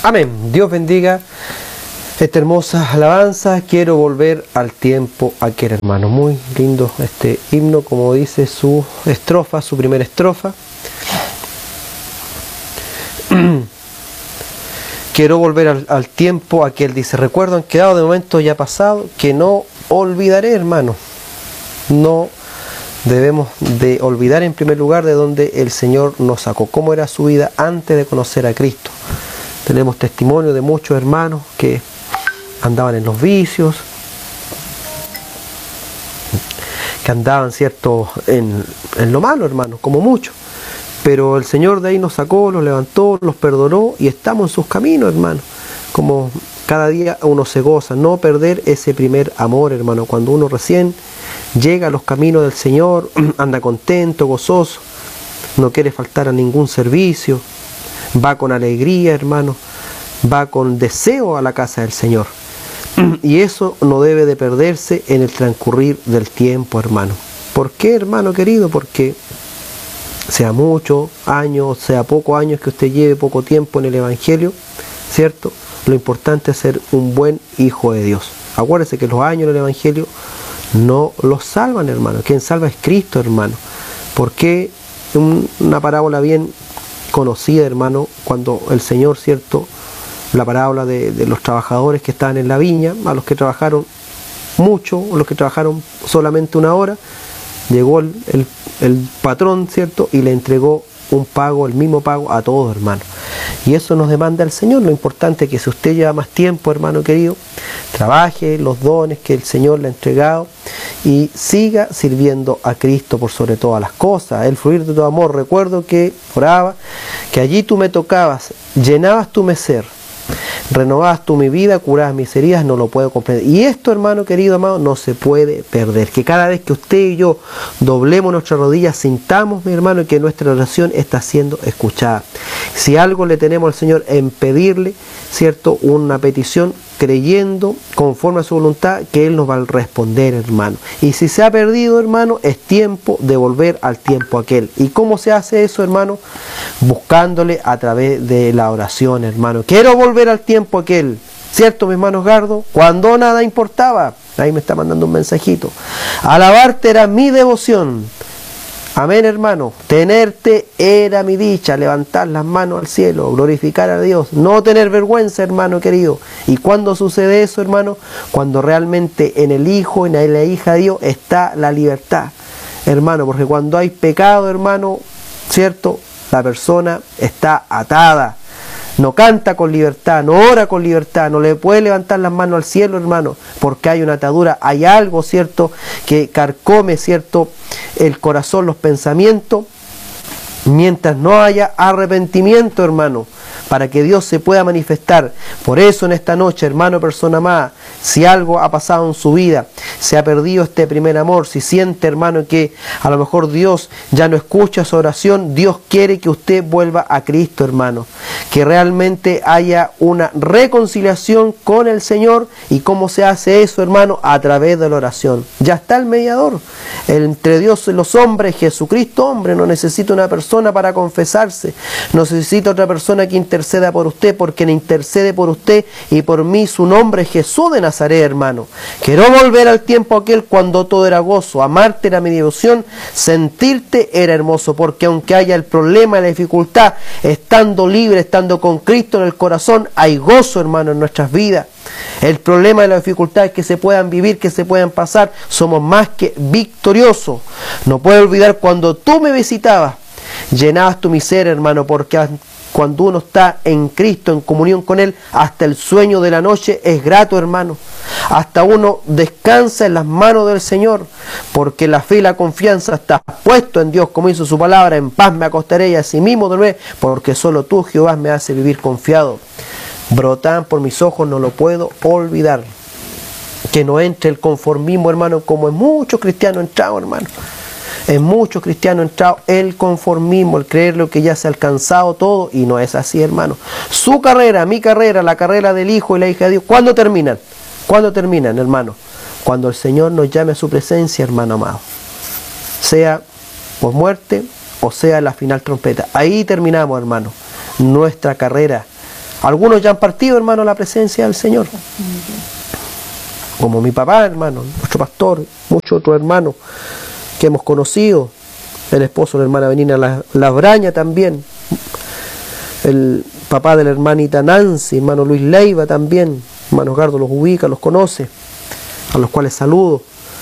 Amén. Dios bendiga esta hermosa alabanza. Quiero volver al tiempo aquel, hermano. Muy lindo este himno, como dice su estrofa, su primera estrofa. Quiero volver al tiempo aquel, dice. Recuerdo han quedado de momento ya pasado, que no olvidaré, hermano. No debemos de olvidar en primer lugar de donde el Señor nos sacó, cómo era su vida antes de conocer a Cristo. Tenemos testimonio de muchos hermanos que andaban en los vicios, que andaban, cierto, en lo malo, hermano, como muchos. Pero el Señor de ahí nos sacó, los levantó, los perdonó y estamos en sus caminos, hermano. Como cada día uno se goza, no perder ese primer amor, hermano. Cuando uno recién llega a los caminos del Señor, anda contento, gozoso, no quiere faltar a ningún servicio, va con alegría, hermano, va con deseo a la casa del Señor. Y eso no debe de perderse en el transcurrir del tiempo, hermano. ¿Por qué, hermano querido? Porque sea muchos años, sea pocos años que usted lleve, poco tiempo en el Evangelio, ¿cierto? Lo importante es ser un buen hijo de Dios. Acuérdese que los años en el Evangelio no los salvan, hermano. Quien salva es Cristo, hermano. Porque una parábola bien conocida, hermano, cuando el Señor, ¿cierto?, la parábola de los trabajadores que estaban en la viña, a los que trabajaron mucho, o los que trabajaron solamente una hora, llegó el patrón, ¿cierto?, y le entregó un pago, el mismo pago a todos, hermano. Y eso nos demanda el Señor. Lo importante es que si usted lleva más tiempo, hermano querido, trabaje los dones que el Señor le ha entregado y siga sirviendo a Cristo por sobre todas las cosas. El fluir de tu amor. Recuerdo que oraba, que allí tú me tocabas, llenabas tu mi ser, renovabas tú mi vida, curabas mis heridas, no lo puedo comprender. Y esto, hermano querido, amado, no se puede perder. Que cada vez que usted y yo doblemos nuestras rodillas, sintamos, mi hermano, que nuestra oración está siendo escuchada. Si algo le tenemos al Señor en pedirle, ¿cierto?, una petición, creyendo conforme a su voluntad, que Él nos va a responder, hermano. Y si se ha perdido, hermano, es tiempo de volver al tiempo aquel. ¿Y cómo se hace eso, hermano? Buscándole a través de la oración, hermano. Quiero volver al tiempo aquel, ¿cierto, mi hermano Gardo? Cuando nada importaba. Ahí me está mandando un mensajito. Alabarte era mi devoción. Amén, hermano. Tenerte era mi dicha, levantar las manos al cielo, glorificar a Dios, no tener vergüenza, hermano querido. ¿Y cuándo sucede eso, hermano? Cuando realmente en el Hijo, en la hija de Dios está la libertad, hermano, porque cuando hay pecado, hermano, ¿cierto?, la persona está atada. No canta con libertad, no ora con libertad, no le puede levantar las manos al cielo, hermano, porque hay una atadura, hay algo, ¿cierto?, que carcome, ¿cierto?, el corazón, los pensamientos, mientras no haya arrepentimiento, hermano, para que Dios se pueda manifestar. Por eso en esta noche, hermano, persona amada, si algo ha pasado en su vida, se ha perdido este primer amor, si siente, hermano, que a lo mejor Dios ya no escucha su oración, Dios quiere que usted vuelva a Cristo, hermano, que realmente haya una reconciliación con el Señor. ¿Y cómo se hace eso, hermano? A través de la oración. Ya está el mediador entre Dios y los hombres, Jesucristo hombre. No necesita una persona para confesarse, no necesita otra persona que interceda por usted, porque intercede por usted y por mí su nombre es Jesús de Nazaret, hermano. Quiero volver al tiempo aquel cuando todo era gozo, amarte era mi devoción, sentirte era hermoso, porque aunque haya el problema, la dificultad, estando libre, estando con Cristo en el corazón, hay gozo, hermano, en nuestras vidas. El problema de la dificultad es que se puedan vivir, que se puedan pasar, somos más que victoriosos. No puedo olvidar cuando tú me visitabas, llenabas tu mi ser, hermano, porque cuando uno está en Cristo, en comunión con Él, hasta el sueño de la noche es grato, hermano. Hasta uno descansa en las manos del Señor, porque la fe y la confianza está puesto en Dios, como hizo su palabra, en paz me acostaré y así mismo dormiré, porque solo tú, Jehová, me hace vivir confiado. Brotan por mis ojos, no lo puedo olvidar. Que no entre el conformismo, hermano, como en muchos cristianos entrados, hermano. En muchos cristianos ha entrado el conformismo, el creer lo que ya se ha alcanzado todo, y no es así, hermano. Su carrera, mi carrera, la carrera del Hijo y la hija de Dios, ¿cuándo terminan? ¿Cuándo terminan, hermano? Cuando el Señor nos llame a su presencia, hermano amado. Sea por muerte o sea la final trompeta. Ahí terminamos, hermano, nuestra carrera Algunos ya han partido, hermano, a la presencia del Señor. Como mi papá, hermano, nuestro pastor, muchos otros hermanos que hemos conocido. El esposo de la hermana Benina Labraña también. El papá de la hermanita Nancy, hermano Luis Leiva también. Hermano Gardo los ubica, los conoce, a los cuales saludo.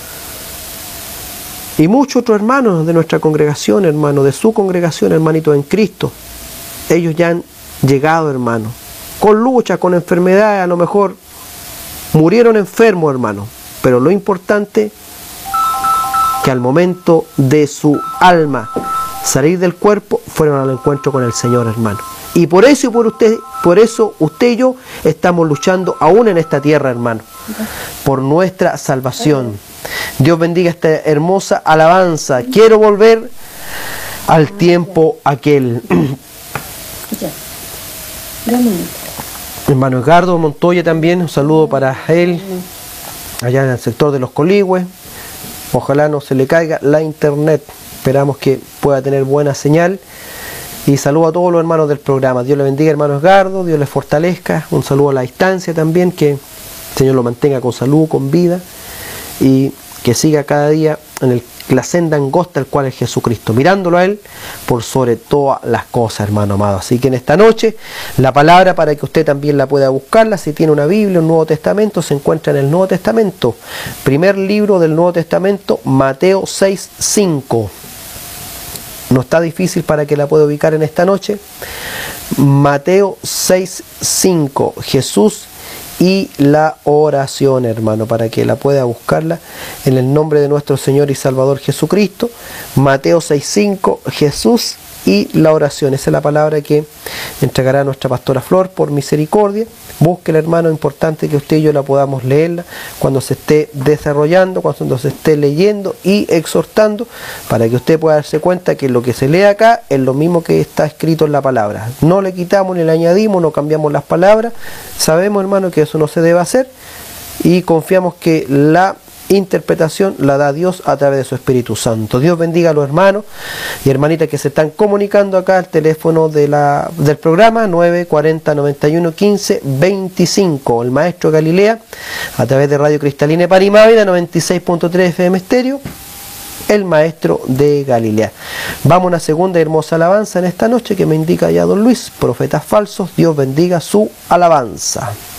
Y muchos otros hermanos de nuestra congregación, hermano, de su congregación, hermanitos en Cristo. Ellos ya han llegado, hermano, con lucha, con enfermedades, a lo mejor murieron enfermos, hermano. Pero lo importante, que al momento de su alma salir del cuerpo, fueron al encuentro con el Señor, hermano. Y por eso usted y yo estamos luchando aún en esta tierra, hermano, por nuestra salvación. Dios bendiga esta hermosa alabanza. Quiero volver al tiempo aquel. Hermano Edgardo Montoya también, un saludo para él, allá en el sector de los Coligües. Ojalá no se le caiga la internet. Esperamos que pueda tener buena señal. Y saludo a todos los hermanos del programa. Dios le bendiga, hermano Edgardo. Dios le fortalezca. Un saludo a la distancia también. Que el Señor lo mantenga con salud, con vida. Y que siga cada día en la senda angosta, el cual es Jesucristo. Mirándolo a Él por sobre todas las cosas, hermano amado. Así que en esta noche, la palabra, para que usted también la pueda buscarla, si tiene una Biblia, un Nuevo Testamento, se encuentra en el Nuevo Testamento. Primer libro del Nuevo Testamento, Mateo 6:5. No está difícil para que la pueda ubicar en esta noche. Mateo 6:5. Jesús y la oración, hermano, para que la pueda buscarla en el nombre de nuestro Señor y Salvador Jesucristo. Mateo 6:5, Jesús y la oración. Esa es la palabra que entregará nuestra pastora Flor por misericordia. Búsquela, hermano, importante que usted y yo la podamos leerla cuando se esté desarrollando, cuando se esté leyendo y exhortando, para que usted pueda darse cuenta que lo que se lee acá es lo mismo que está escrito en la palabra. No le quitamos ni le añadimos, no cambiamos las palabras. Sabemos, hermano, que eso no se debe hacer y confiamos que la interpretación la da Dios a través de su Espíritu Santo. Dios bendiga a los hermanos y hermanitas que se están comunicando acá al teléfono del programa 940-91-15-25. El maestro Galilea a través de Radio Cristalina Parimávida 96.3 FM estéreo. El maestro de Galilea. Vamos a una segunda hermosa alabanza en esta noche que me indica ya don Luis. Profetas falsos. Dios bendiga su alabanza.